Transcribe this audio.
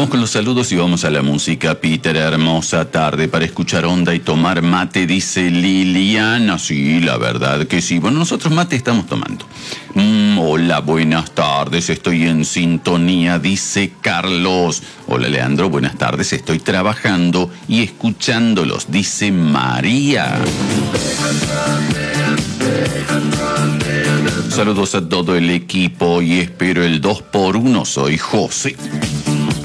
Vamos con los saludos y vamos a la música. Peter, hermosa tarde para escuchar onda y tomar mate, dice Liliana. Sí, la verdad que sí. Bueno, nosotros mate estamos tomando. Hola, buenas tardes, estoy en sintonía, dice Carlos. Hola, Leandro, buenas tardes, estoy trabajando y escuchándolos, dice María. Saludos a todo el equipo y espero el 2x1. Soy José.